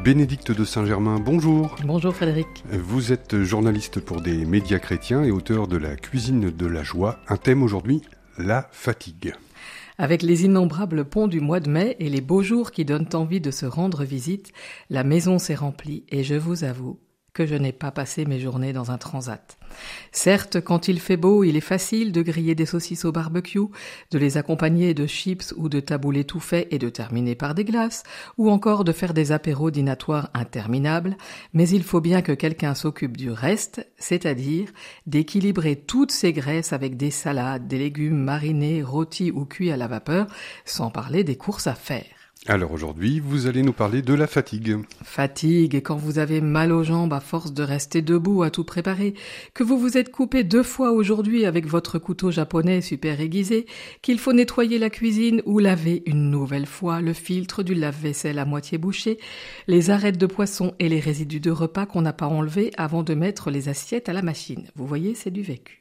Bénédicte de Saint-Germain, bonjour. Bonjour Frédéric. Vous êtes journaliste pour des médias chrétiens et auteur de La cuisine de la joie. Un thème aujourd'hui, la fatigue. Avec les innombrables ponts du mois de mai et les beaux jours qui donnent envie de se rendre visite, la maison s'est remplie et je vous avoue que je n'ai pas passé mes journées dans un transat. Certes, quand il fait beau, il est facile de griller des saucisses au barbecue, de les accompagner de chips ou de taboulés tout faits et de terminer par des glaces, ou encore de faire des apéros dînatoires interminables, mais il faut bien que quelqu'un s'occupe du reste, c'est-à-dire d'équilibrer toutes ces graisses avec des salades, des légumes marinés, rôtis ou cuits à la vapeur, sans parler des courses à faire. Alors aujourd'hui, vous allez nous parler de la fatigue. Fatigue, quand vous avez mal aux jambes à force de rester debout à tout préparer, que vous vous êtes coupé 2 fois aujourd'hui avec votre couteau japonais super aiguisé, qu'il faut nettoyer la cuisine ou laver une nouvelle fois le filtre du lave-vaisselle à moitié bouché, les arêtes de poisson et les résidus de repas qu'on n'a pas enlevés avant de mettre les assiettes à la machine. Vous voyez, c'est du vécu.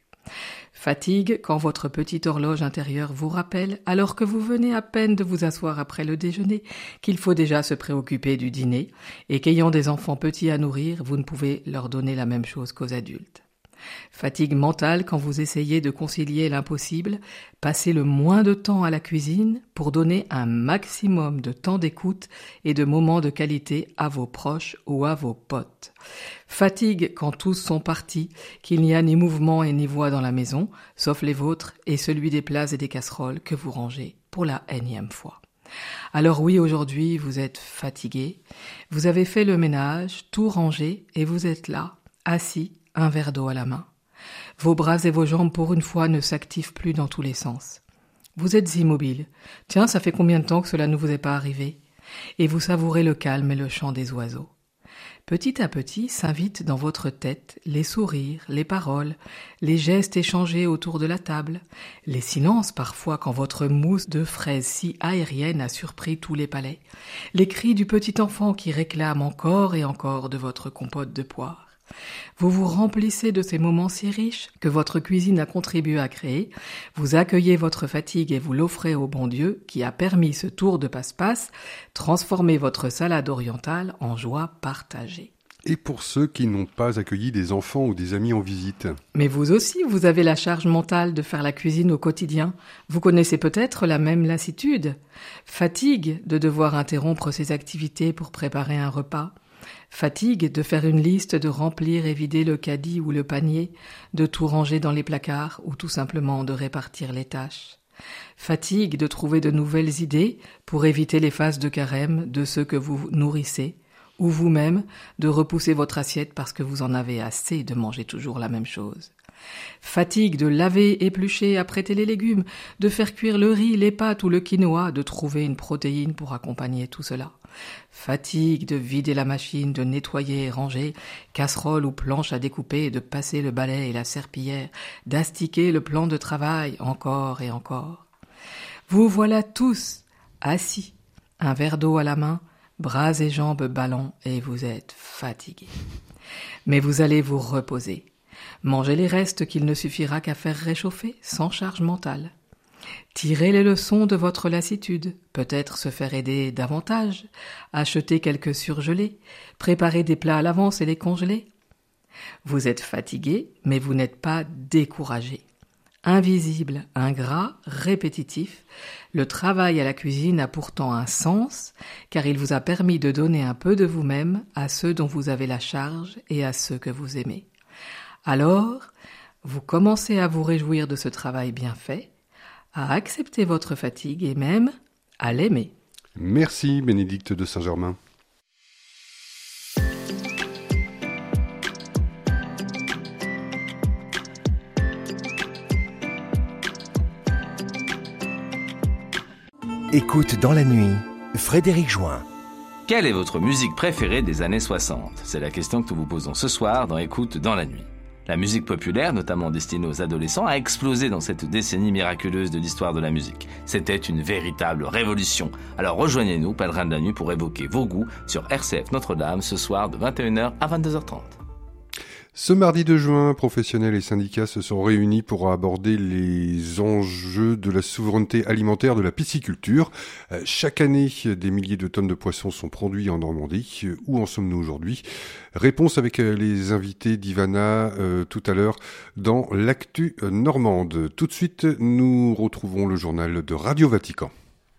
Fatigue quand votre petite horloge intérieure vous rappelle, alors que vous venez à peine de vous asseoir après le déjeuner, qu'il faut déjà se préoccuper du dîner et qu'ayant des enfants petits à nourrir, vous ne pouvez leur donner la même chose qu'aux adultes. Fatigue mentale quand vous essayez de concilier l'impossible, passer le moins de temps à la cuisine pour donner un maximum de temps d'écoute et de moments de qualité à vos proches ou à vos potes. Fatigue quand tous sont partis, qu'il n'y a ni mouvement et ni voix dans la maison, sauf les vôtres et celui des plats et des casseroles que vous rangez pour la énième fois. Alors oui, aujourd'hui, vous êtes fatigué, vous avez fait le ménage, tout rangé et vous êtes là, assis, un verre d'eau à la main. Vos bras et vos jambes pour une fois ne s'activent plus dans tous les sens. Vous êtes immobile. Tiens, ça fait combien de temps que cela ne vous est pas arrivé ? Et vous savourez le calme et le chant des oiseaux. Petit à petit s'invitent dans votre tête les sourires, les paroles, les gestes échangés autour de la table, les silences parfois quand votre mousse de fraises si aérienne a surpris tous les palais, les cris du petit enfant qui réclame encore et encore de votre compote de poire. Vous vous remplissez de ces moments si riches que votre cuisine a contribué à créer, vous accueillez votre fatigue et vous l'offrez au bon Dieu qui a permis ce tour de passe-passe, transformer votre salade orientale en joie partagée. Et pour ceux qui n'ont pas accueilli des enfants ou des amis en visite. Mais vous aussi, vous avez la charge mentale de faire la cuisine au quotidien. Vous connaissez peut-être la même lassitude. Fatigue de devoir interrompre ses activités pour préparer un repas. Fatigue de faire une liste, de remplir et vider le caddie ou le panier, de tout ranger dans les placards ou tout simplement de répartir les tâches. Fatigue de trouver de nouvelles idées pour éviter les phases de carême de ceux que vous nourrissez, ou vous-même de repousser votre assiette parce que vous en avez assez de manger toujours la même chose. Fatigue de laver, éplucher, apprêter les légumes, de faire cuire le riz, les pâtes ou le quinoa, de trouver une protéine pour accompagner tout cela. Fatigue de vider la machine, de nettoyer et ranger, casserole ou planche à découper, de passer le balai et la serpillière, d'astiquer le plan de travail, encore et encore. Vous voilà tous assis, un verre d'eau à la main, bras et jambes ballants et vous êtes fatigués. Mais vous allez vous reposer. Mangez les restes qu'il ne suffira qu'à faire réchauffer, sans charge mentale. Tirez les leçons de votre lassitude, peut-être se faire aider davantage, acheter quelques surgelés, préparer des plats à l'avance et les congeler. Vous êtes fatigué, mais vous n'êtes pas découragé. Invisible, ingrat, répétitif, le travail à la cuisine a pourtant un sens, car il vous a permis de donner un peu de vous-même à ceux dont vous avez la charge et à ceux que vous aimez. Alors, vous commencez à vous réjouir de ce travail bien fait, à accepter votre fatigue et même à l'aimer. Merci Bénédicte de Saint-Germain. Écoute dans la nuit, Frédéric Join. Quelle est votre musique préférée des années 60 ? C'est la question que nous vous posons ce soir dans Écoute dans la nuit. La musique populaire, notamment destinée aux adolescents, a explosé dans cette décennie miraculeuse de l'histoire de la musique. C'était une véritable révolution. Alors rejoignez-nous, pèlerins de la nuit, pour évoquer vos goûts sur RCF Notre-Dame ce soir de 21h à 22h30. Ce mardi 2 juin, professionnels et syndicats se sont réunis pour aborder les enjeux de la souveraineté alimentaire de la pisciculture. Chaque année, des milliers de tonnes de poissons sont produits en Normandie. Où en sommes-nous aujourd'hui ? Réponse avec les invités d'Ivana tout à l'heure dans l'actu normande. Tout de suite, nous retrouvons le journal de Radio Vatican.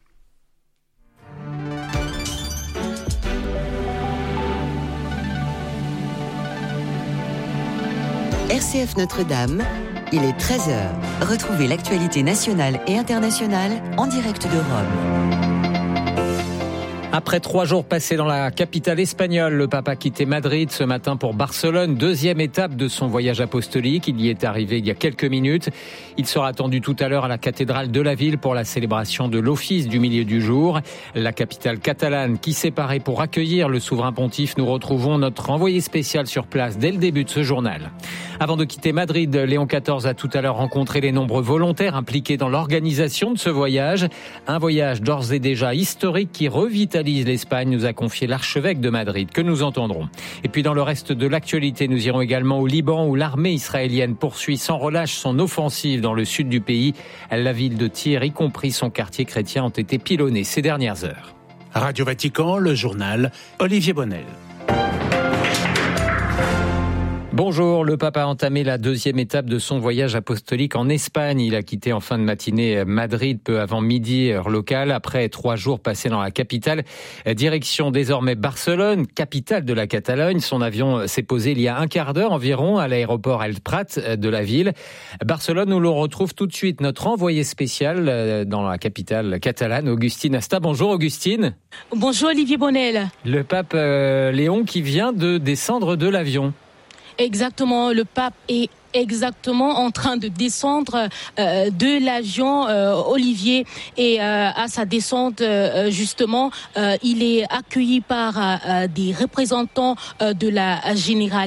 RCF Notre-Dame, il est 13h. Retrouvez l'actualité nationale et internationale en direct de Rome. Après 3 jours passés dans la capitale espagnole, le pape a quitté Madrid ce matin pour Barcelone, deuxième étape de son voyage apostolique. Il y est arrivé il y a quelques minutes. Il sera attendu tout à l'heure à la cathédrale de la ville pour la célébration de l'office du milieu du jour. La capitale catalane qui s'est parée pour accueillir le souverain pontife. Nous retrouvons notre envoyé spécial sur place dès le début de ce journal. Avant de quitter Madrid, Léon XIV a tout à l'heure rencontré les nombreux volontaires impliqués dans l'organisation de ce voyage. Un voyage d'ores et déjà historique qui revitalise l'Espagne, nous a confié l'archevêque de Madrid, que nous entendrons. Et puis dans le reste de l'actualité, nous irons également au Liban où l'armée israélienne poursuit sans relâche son offensive dans le sud du pays. La ville de Tyr, y compris son quartier chrétien, ont été pilonnés ces dernières heures. Radio Vatican, le journal, Olivier Bonnel. Bonjour, le pape a entamé la deuxième étape de son voyage apostolique en Espagne. Il a quitté en fin de matinée Madrid peu avant midi, heure locale. Après 3 jours passés dans la capitale, direction désormais Barcelone, capitale de la Catalogne. Son avion s'est posé il y a un quart d'heure environ à l'aéroport El Prat de la ville. Barcelone où l'on retrouve tout de suite notre envoyé spécial dans la capitale catalane, Augustine Asta. Bonjour Augustine. Bonjour Olivier Bonnel. Le pape Léon qui vient de descendre de l'avion. Exactement, le pape est exactement en train de descendre de l'avion Olivier et à sa descente justement il est accueilli par des représentants de la générale